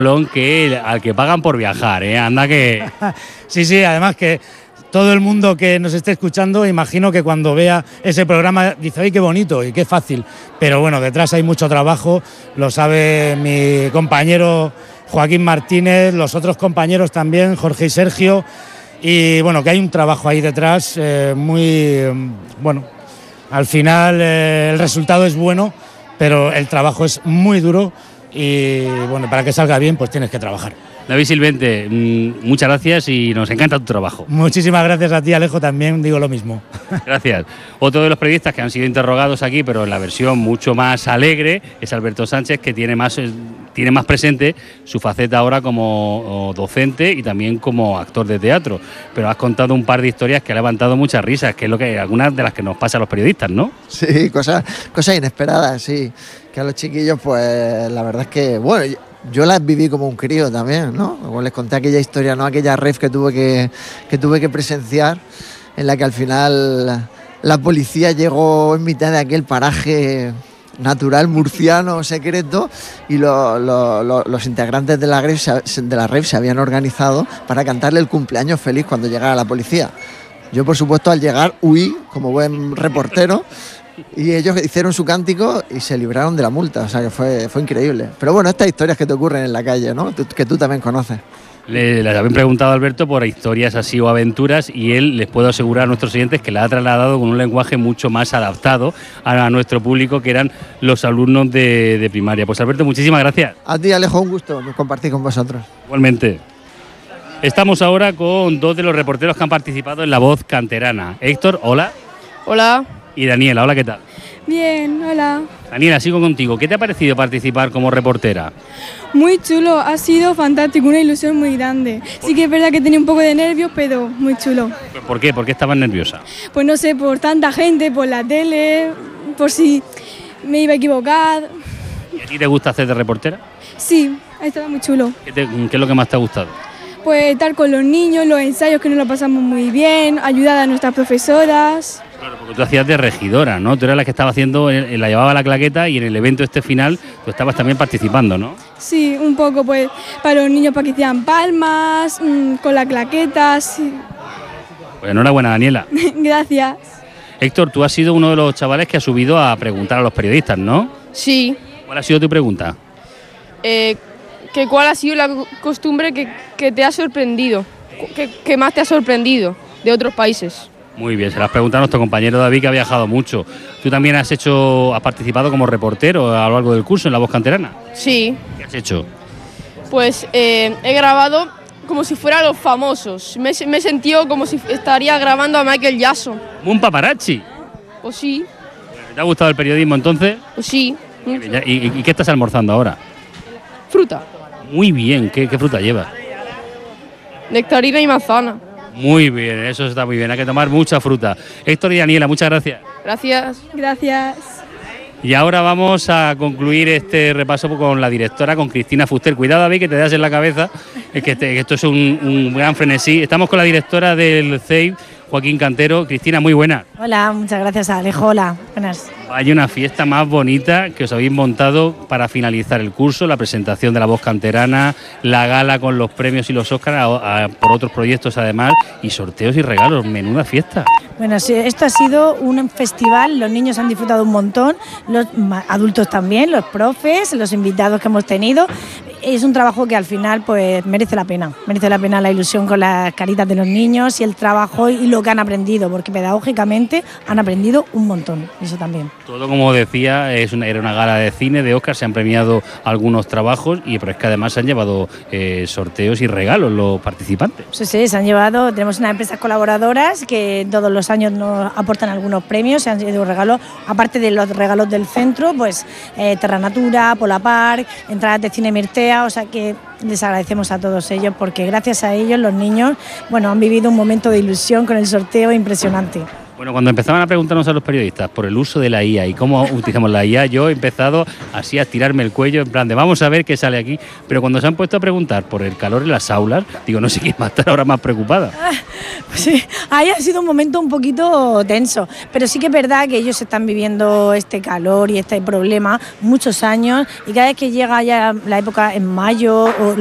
que al que pagan por viajar, ¿eh? Anda que... Sí, además que todo el mundo que nos esté escuchando, imagino que cuando vea ese programa dice, ¡ay, qué bonito y qué fácil! Pero bueno, detrás hay mucho trabajo, lo sabe mi compañero Joaquín Martínez, los otros compañeros también, Jorge y Sergio, y bueno, que hay un trabajo ahí detrás muy bueno. Al final el resultado es bueno, pero el trabajo es muy duro y bueno, para que salga bien pues tienes que trabajar. David Silvente, muchas gracias y nos encanta tu trabajo. Muchísimas gracias a ti, Alejo, también digo lo mismo. Gracias. Otro de los periodistas que han sido interrogados aquí, pero en la versión mucho más alegre, es Alberto Sánchez, que tiene más presente su faceta ahora como docente y también como actor de teatro. Pero has contado un par de historias que ha levantado muchas risas, que es lo que algunas de las que nos pasa a los periodistas, ¿no? Sí, cosas inesperadas, sí. Que a los chiquillos, pues la verdad es que, bueno, yo las viví como un crío también, ¿no? Como les conté aquella historia, ¿no? Aquella rave que tuve que presenciar, en la que al final la policía llegó en mitad de aquel paraje natural murciano secreto y los integrantes de la rave se habían organizado para cantarle el cumpleaños feliz cuando llegara la policía. Yo, por supuesto, al llegar huí como buen reportero. Y ellos hicieron su cántico y se libraron de la multa, o sea que fue increíble. Pero bueno, estas historias que te ocurren en la calle, ¿no? Que tú también conoces. Le habían preguntado a Alberto por historias así o aventuras y él, les puedo asegurar a nuestros oyentes, que la ha trasladado con un lenguaje mucho más adaptado a nuestro público, que eran los alumnos de primaria. Pues Alberto, muchísimas gracias. A ti, Alejo, un gusto compartir con vosotros. Igualmente. Estamos ahora con dos de los reporteros que han participado en La Voz Canterana. Héctor, hola. Hola. Y Daniela, hola, ¿qué tal? Bien, hola. Daniela, sigo contigo. ¿Qué te ha parecido participar como reportera? Muy chulo, ha sido fantástico, una ilusión muy grande. Sí que es verdad que tenía un poco de nervios, pero muy chulo. ¿Por qué? ¿Por qué estabas nerviosa? Pues no sé, por tanta gente, por la tele, por si me iba a equivocar. ¿Y a ti te gusta hacer de reportera? Sí, ha estado muy chulo. ¿Qué es lo que más te ha gustado? Pues estar con los niños, los ensayos que nos lo pasamos muy bien, ayudar a nuestras profesoras. Claro, porque tú hacías de regidora, ¿no? Tú eras la que estaba haciendo, la llevaba la claqueta y en el evento este final tú estabas también participando, ¿no? Sí, un poco, pues para los niños para que hicieran palmas, con la claqueta, sí. Pues enhorabuena, Daniela. Gracias. Héctor, tú has sido uno de los chavales que ha subido a preguntar a los periodistas, ¿no? Sí. ¿Cuál ha sido tu pregunta? ¿Cuál ha sido la costumbre que te ha sorprendido? ¿Qué más te ha sorprendido de otros países? Muy bien, se las pregunta a nuestro compañero David, que ha viajado mucho. ¿Tú también has participado como reportero a lo largo del curso en La Voz Canterana? Sí. ¿Qué has hecho? Pues he grabado como si fueran los famosos. Me he sentido como si estaría grabando a Michael Jackson. ¿Un paparazzi? Pues sí. ¿Te ha gustado el periodismo entonces? Pues sí. ¿Y qué estás almorzando ahora? Fruta. Muy bien, ¿qué fruta llevas? Nectarina y manzana. Muy bien, eso está muy bien, hay que tomar mucha fruta. Héctor y Daniela, muchas gracias. Gracias. Gracias. Y ahora vamos a concluir este repaso con la directora, con Cristina Fuster. Cuidado, David, que te das en la cabeza, que esto es un gran frenesí. Estamos con la directora del CEIP, Joaquín Cantero. Cristina, muy buena. Hola, muchas gracias, Alejo. Hola, buenas. Hay una fiesta más bonita que os habéis montado para finalizar el curso, la presentación de La Voz Canterana, la gala con los premios y los Óscar por otros proyectos además, y sorteos y regalos. Menuda fiesta. Bueno, sí, esto ha sido un festival, los niños han disfrutado un montón, los adultos también, los profes, los invitados que hemos tenido. Es un trabajo que al final pues merece la pena la ilusión con las caritas de los niños y el trabajo y lo que han aprendido, porque pedagógicamente han aprendido un montón, eso también. Todo, como decía, era una gala de cine, de Óscar, se han premiado algunos trabajos, pero es que además se han llevado sorteos y regalos los participantes. Sí, se han llevado, tenemos unas empresas colaboradoras que todos los años nos aportan algunos premios, se han llevado regalos, aparte de los regalos del centro, pues Terra Natura, Polapark, entradas de Cine Mirtea, o sea que les agradecemos a todos ellos porque gracias a ellos los niños, han vivido un momento de ilusión con el sorteo impresionante. Bueno, cuando empezaban a preguntarnos a los periodistas por el uso de la IA y cómo utilizamos la IA, yo he empezado así a tirarme el cuello en plan de vamos a ver qué sale aquí, pero cuando se han puesto a preguntar por el calor en las aulas, digo, no sé quién va a estar ahora más preocupada. Sí, ahí ha sido un momento un poquito tenso, pero sí que es verdad que ellos están viviendo este calor y este problema muchos años y cada vez que llega ya la época en mayo o